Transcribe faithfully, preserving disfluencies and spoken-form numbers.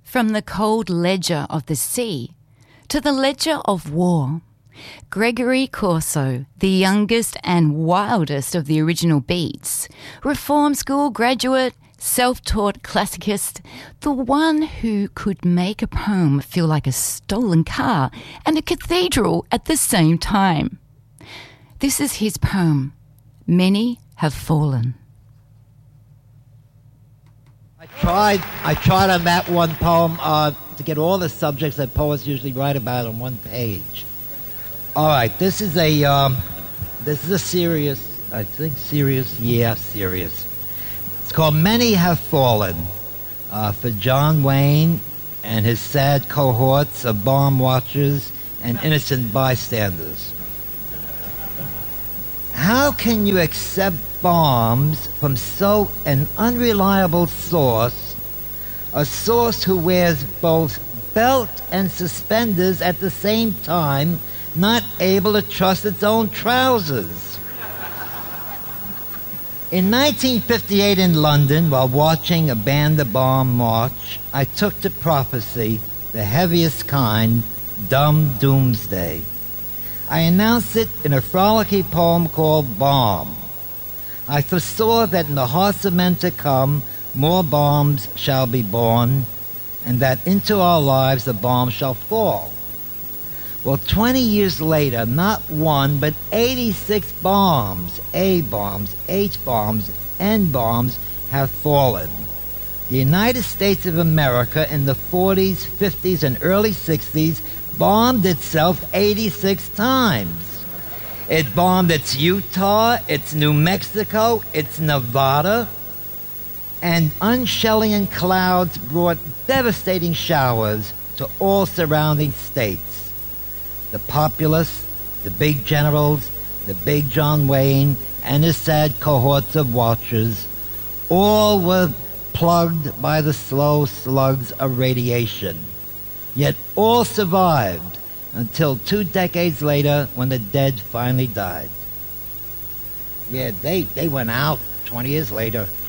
From the cold ledger of the sea to the ledger of war, Gregory Corso, the youngest and wildest of the original Beats, reform school graduate, self-taught classicist, the one who could make a poem feel like a stolen car and a cathedral at the same time. This is his poem, Many Have Fallen. I tried, I tried on that one poem uh, to get all the subjects that poets usually write about on one page. All right, this is a, um, this is a serious, I think serious, yeah, serious. It's called Many Have Fallen, uh, for John Wayne and his sad cohorts of bomb watchers and innocent bystanders. How can you accept bombs from so an unreliable source, a source who wears both belt and suspenders at the same time, not able to trust its own trousers? In nineteen fifty-eight in London, while watching a band of bomb march, I took to prophecy, the heaviest kind, Dumb Doomsday. I announced it in a frolicky poem called Bomb. I foresaw that in the hearts of men to come, more bombs shall be born, and that into our lives the bomb shall fall. Well, twenty years later, not one, but eighty-six bombs, A-bombs, H-bombs, N-bombs, have fallen. The United States of America in the forties, fifties, and early sixties bombed itself eighty-six times. It bombed its Utah, its New Mexico, its Nevada, and unshelling clouds brought devastating showers to all surrounding states. The populace, the big generals, the big John Wayne, and his sad cohorts of watchers, all were plugged by the slow slugs of radiation. Yet all survived until two decades later when the dead finally died. Yeah, they, they went out twenty years later.